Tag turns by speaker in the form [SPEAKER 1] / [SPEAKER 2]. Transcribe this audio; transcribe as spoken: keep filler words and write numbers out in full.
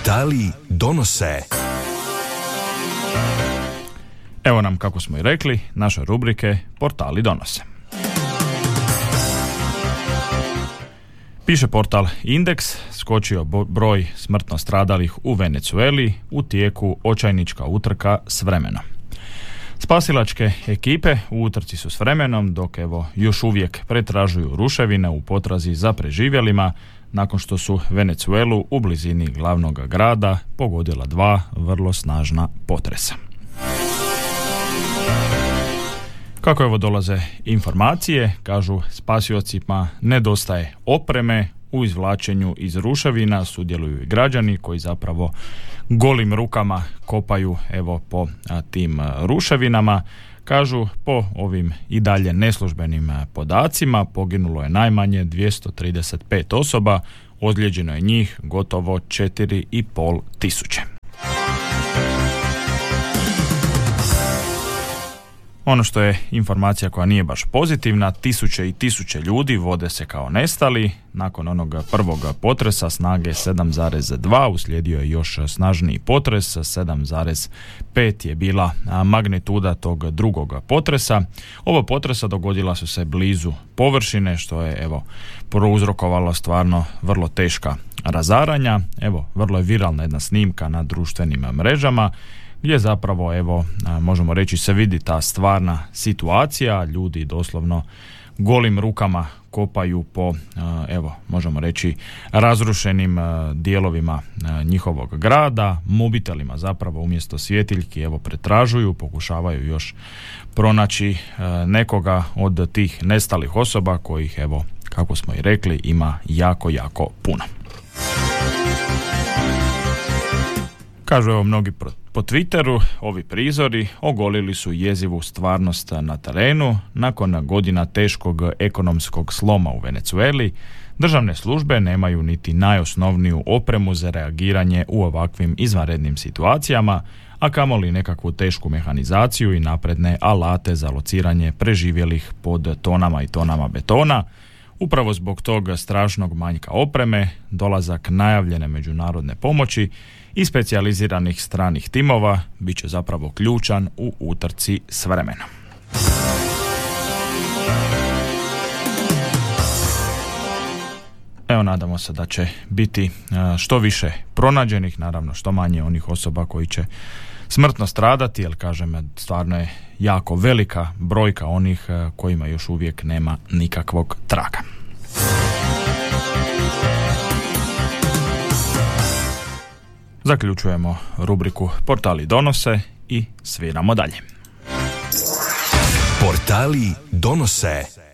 [SPEAKER 1] Portali donose.
[SPEAKER 2] Evo nam, kako smo i rekli, naše rubrike Portali donose. Piše portal Indeks, skočio broj smrtno stradalih u Venezueli u tijeku očajnička utrka s vremenom. Spasilačke ekipe u utrci su s vremenom, dok evo još uvijek pretražuju ruševine u potrazi za preživjelima nakon što su Venezuelu u blizini glavnog grada pogodila dva vrlo snažna potresa. Kako evo dolaze informacije, kažu spasiocima nedostaje opreme, u izvlačenju iz ruševina sudjeluju i građani koji zapravo golim rukama kopaju evo po a, tim a, ruševinama. Kažu, po ovim i dalje neslužbenim a, podacima poginulo je najmanje dvjesto trideset pet osoba, ozlijeđeno je njih gotovo četiri i pol tisuće. Ono što je informacija koja nije baš pozitivna, tisuće i tisuće ljudi vode se kao nestali. Nakon onog prvog potresa snage sedam zarez dva uslijedio je još snažniji potres, sedam zarez pet je bila magnituda tog drugog potresa. Ova potresa dogodila su se blizu površine, što je evo prouzrokovalo stvarno vrlo teška razaranja. Evo, vrlo je viralna jedna snimka na društvenim mrežama, gdje zapravo, evo, možemo reći, se vidi ta stvarna situacija. Ljudi doslovno golim rukama kopaju po, evo, možemo reći, razrušenim dijelovima njihovog grada, mobitelima zapravo umjesto svjetiljki, evo, pretražuju, pokušavaju još pronaći nekoga od tih nestalih osoba kojih, evo, kako smo i rekli, ima jako, jako puno. Kažu evo mnogi po Twitteru, ovi prizori ogolili su jezivu stvarnost na terenu. Nakon godina teškog ekonomskog sloma u Venezueli, državne službe nemaju niti najosnovniju opremu za reagiranje u ovakvim izvanrednim situacijama, a kamoli nekakvu tešku mehanizaciju i napredne alate za lociranje preživjelih pod tonama i tonama betona. Upravo zbog tog strašnog manjka opreme, dolazak najavljene međunarodne pomoći i specijaliziranih stranih timova bit će zapravo ključan u utrci s vremenom. Evo, nadamo se da će biti što više pronađenih, naravno što manje onih osoba koji će smrtno stradati, jer kažem, stvarno je jako velika brojka onih kojima još uvijek nema nikakvog traga. Zaključujemo rubriku Portali donose i sviramo dalje.
[SPEAKER 1] Portali donose.